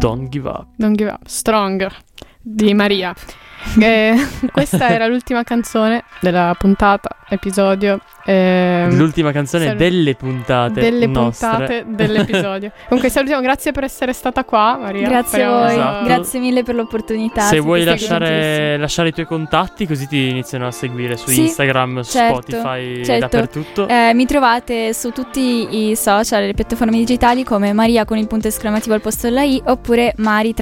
Don't Give Up. Don't Give Up, Strong di Maria. Questa era l'ultima canzone della puntata, episodio. L'ultima canzone delle puntate dell'episodio. Comunque salutiamo, grazie per essere stata qua, Maria. Grazie a voi, Esatto. grazie mille per l'opportunità. Se vuoi lasciare i tuoi contatti, così ti iniziano a seguire su Instagram, su Spotify, dappertutto. Mi trovate su tutti i social, le piattaforme digitali come Maria con il punto esclamativo al posto della I, oppure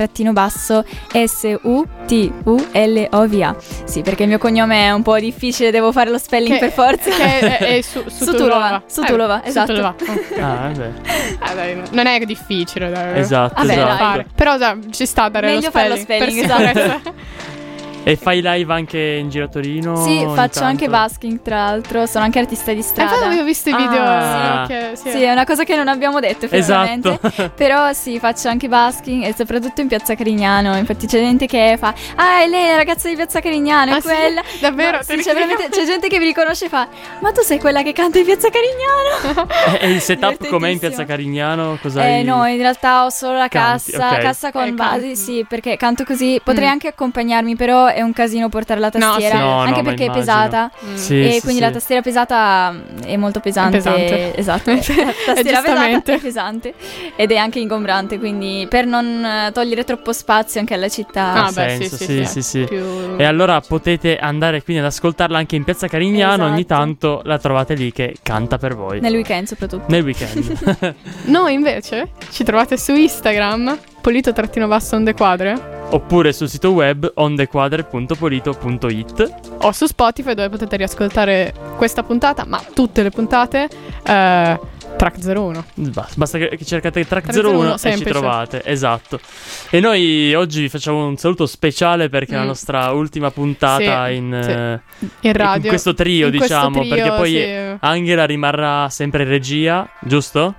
Mari_SUTULOVA. Sì, perché il mio cognome è un po' difficile, devo fare lo spelling per forza. Che è Sutulova, esatto. Sutulova. Vabbè. Dai, non è difficile, dai. Esatto, vabbè, esatto. Fare. Però ci sta a dare meglio lo fare lo spelling, spelling, esatto. E fai live anche in giro a Torino? Sì, faccio tanto? anche busking, tra l'altro. Sono anche artista di strada. Avevo visto i video. Sì, è una cosa che non abbiamo detto effettivamente. Esatto. Però sì, faccio anche busking e soprattutto in Piazza Carignano. Infatti c'è gente che fa: ah, è lei la ragazza di Piazza Carignano, è quella. Sì? Davvero? No, sì, c'è gente che mi riconosce e fa: ma tu sei quella che canta in Piazza Carignano? E il setup com'è in Piazza Carignano? Cos'hai? No, in realtà ho solo la cassa, okay. cassa con basi, sì, perché canto così. Potrei anche accompagnare, però è un casino portare la tastiera, anche perché è pesata, e quindi la tastiera pesata è molto pesante. Esatto, la tastiera pesata è pesante ed è anche ingombrante, quindi per non togliere troppo spazio anche alla città. Sì. E allora potete andare quindi ad ascoltarla anche in Piazza Carignano, ogni tanto la trovate lì che canta per voi. Nel weekend soprattutto. Nel weekend. Noi invece ci trovate su Instagram, Polito_on_the_quadre, oppure sul sito web onthequadre.polito.it, o su Spotify, dove potete riascoltare questa puntata, ma tutte le puntate, Track 01. Basta che cercate Track 01 e ci trovate. Esatto. E noi oggi vi facciamo un saluto speciale perché è la nostra ultima puntata in radio, in questo trio, diciamo, perché poi Angela rimarrà sempre in regia, giusto?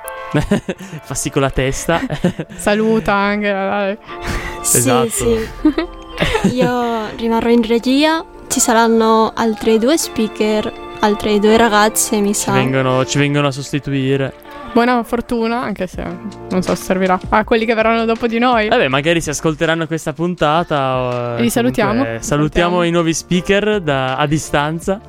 Fa sì con la testa. Saluta Angela, dai. Esatto. Sì. Io rimarrò in regia. Ci saranno altre 2 speaker, altre 2 ragazze, mi sa. Ci vengono a sostituire. Buona fortuna, anche se non so se servirà a quelli che verranno dopo di noi. Vabbè, magari si ascolteranno questa puntata. E li salutiamo. Salutiamo i nuovi speaker a distanza.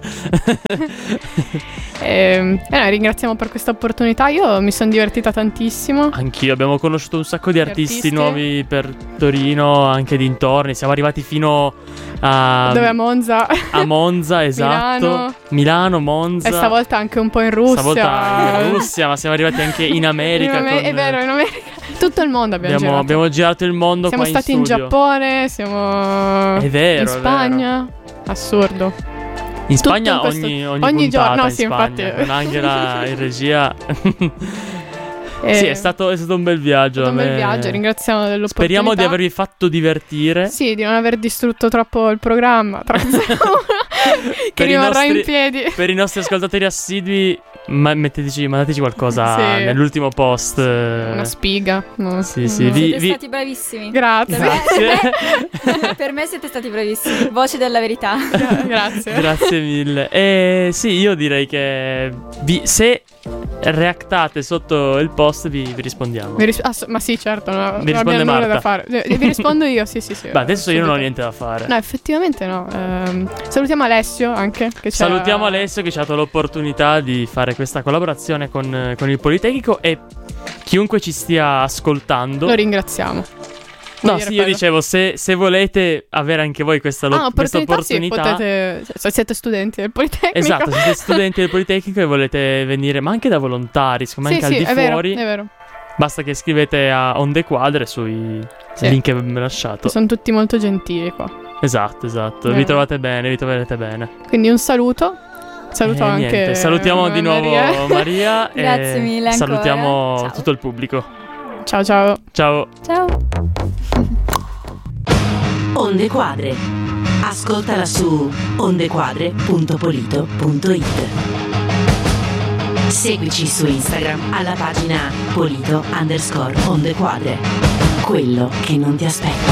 Ringraziamo per questa opportunità. Io mi sono divertita tantissimo. Anch'io, abbiamo conosciuto un sacco di artisti nuovi per Torino, anche dintorni. Siamo arrivati fino a dove? A Monza. A Monza, esatto. Milano, Monza. E stavolta anche un po' in Russia. Stavolta in Russia, ma siamo arrivati anche in America. È vero, in America. Tutto il mondo abbiamo girato il mondo. Siamo qua stati in Giappone, siamo è vero, in Spagna. Assurdo. In Spagna ogni giorno, in sì, Spagna, infatti. con Angela in regia. Sì, è stato un bel viaggio. Ringraziamo dell'opportunità. Speriamo di avervi fatto divertire. Sì, di non aver distrutto troppo il programma. Che rimarrà in piedi. Per i nostri ascoltatori assidui, mandateci qualcosa nell'ultimo post. Una spiga. No. Sì. Siete stati bravissimi. Grazie. Per me siete stati bravissimi. Voce della verità. Grazie. Grazie mille. Sì, io direi che se reactate sotto il post vi rispondiamo. Ma sì, certo, no, vi risponde Marta da fare. Vi rispondo io, sì. Beh, adesso io non ho niente da fare. No, effettivamente no. Salutiamo Alessio anche. Salutiamo Alessio che ci ha dato l'opportunità di fare questa collaborazione con il Politecnico, e chiunque ci stia ascoltando lo ringraziamo. Io dicevo, se volete avere anche voi questa opportunità, sì, potete, siete studenti del Politecnico. Esatto, siete studenti del Politecnico e volete venire, ma anche da volontari, anche al di fuori. È vero. Basta che scrivete a On The Quadre sui link che vi ho lasciato. Sono tutti molto gentili qua. Esatto. Vi troverete bene. Quindi un saluto. Saluto anche. Salutiamo di nuovo Maria. Grazie mille ancora. Salutiamo tutto il pubblico. Ciao. On The Quadre. Ascoltala su onthequadre.polito.it. Seguici su Instagram alla pagina Polito_on The Quadre. Quello che non ti aspetti.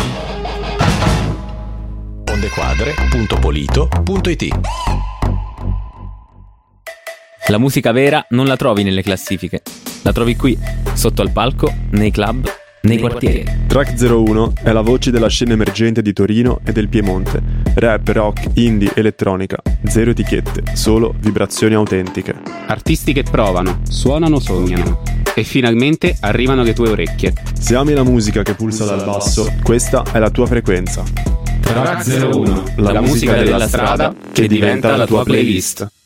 onthequadre.polito.it. La musica vera non la trovi nelle classifiche, la trovi qui, sotto al palco, nei club, nei quartieri. Track 01 è la voce della scena emergente di Torino e del Piemonte. Rap, rock, indie, elettronica. Zero etichette, solo vibrazioni autentiche. Artisti che provano, suonano, sognano e finalmente arrivano alle tue orecchie. Se ami la musica che pulsa dal basso, questa è la tua frequenza. Track 01, la musica della strada che diventa la tua playlist.